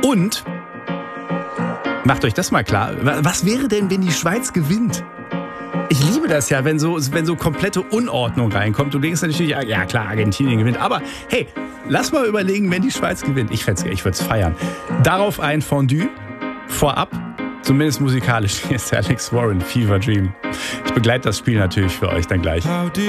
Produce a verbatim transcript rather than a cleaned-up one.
Und macht euch das mal klar, was wäre denn, wenn die Schweiz gewinnt? Ich liebe das ja, wenn so, wenn so komplette Unordnung reinkommt. Du denkst natürlich, ja klar, Argentinien gewinnt. Aber hey, lass mal überlegen, wenn die Schweiz gewinnt. Ich, ich würde es feiern. Darauf ein Fondue vorab. Zumindest musikalisch. Hier ist Alex Warren, Fever Dream. Ich begleite das Spiel natürlich für euch dann gleich.